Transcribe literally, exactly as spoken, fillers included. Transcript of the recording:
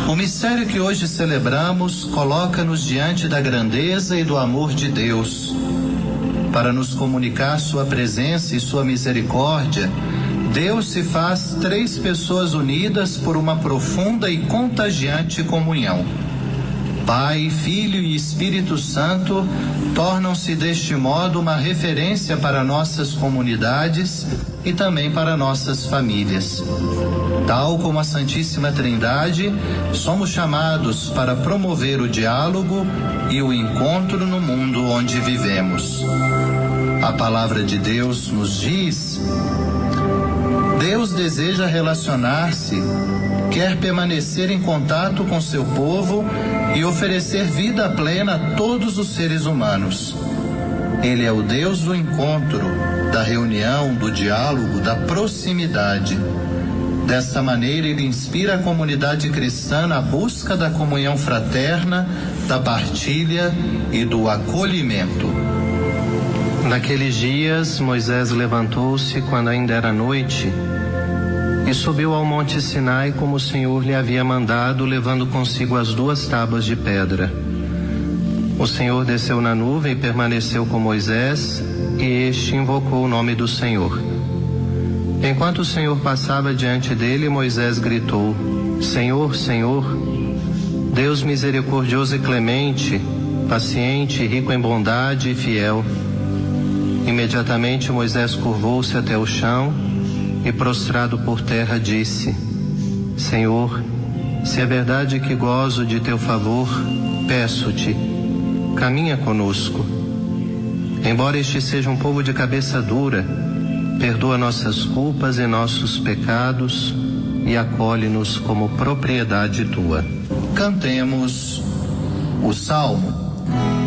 O mistério que hoje celebramos coloca-nos diante da grandeza e do amor de Deus. Para nos comunicar sua presença e sua misericórdia, Deus se faz três pessoas unidas por uma profunda e contagiante comunhão. Pai, Filho e Espírito Santo tornam-se deste modo uma referência para nossas comunidades e também para nossas famílias. Tal como a Santíssima Trindade, somos chamados para promover o diálogo e o encontro no mundo onde vivemos. A palavra de Deus nos diz: Deus deseja relacionar-se, quer permanecer em contato com seu povo e oferecer vida plena a todos os seres humanos. Ele é o Deus do encontro, da reunião, do diálogo, da proximidade. Desta maneira, ele inspira a comunidade cristã na busca da comunhão fraterna, da partilha e do acolhimento. Naqueles dias, Moisés levantou-se quando ainda era noite e subiu ao monte Sinai como o Senhor lhe havia mandado, levando consigo as duas tábuas de pedra. O Senhor desceu na nuvem e permaneceu com Moisés, e este invocou o nome do Senhor. Enquanto o Senhor passava diante dele, Moisés gritou: Senhor, Senhor, Deus misericordioso e clemente, paciente, rico em bondade e fiel. Imediatamente Moisés curvou-se até o chão e, prostrado por terra, disse: Senhor, se é verdade que gozo de teu favor, peço-te, caminha conosco. Embora este seja um povo de cabeça dura, perdoa nossas culpas e nossos pecados e acolhe-nos como propriedade tua. Cantemos o Salmo.